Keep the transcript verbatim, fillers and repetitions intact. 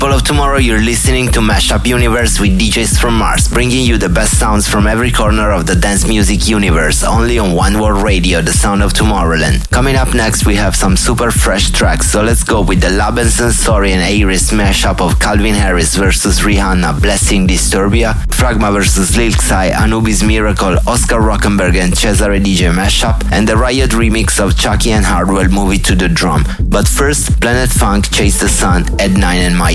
People of Tomorrow, you're listening to Mashup Universe with D Js from Mars, bringing you the best sounds from every corner of the dance music universe, only on One World Radio, the sound of Tomorrowland. Coming up next, we have some super fresh tracks, so let's go with the Laben Sensori and Iris mashup of Calvin Harris versus Rihanna, Blessing Disturbia, Fragma versus Lil Xy, Anubis Miracle, Oscar Rockenberg and Cesare D J mashup, and the Riot remix of Chucky and Hardwell, Move It to the Drum. But first, Planet Funk, Chase the Sun, Ed nine and My